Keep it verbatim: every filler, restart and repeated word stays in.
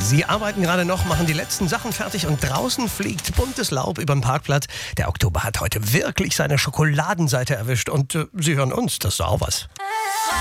Sie arbeiten gerade noch, machen die letzten Sachen fertig und draußen fliegt buntes Laub über den Parkplatz. Der Oktober hat heute wirklich seine Schokoladenseite erwischt und äh, Sie hören uns, das ist auch was.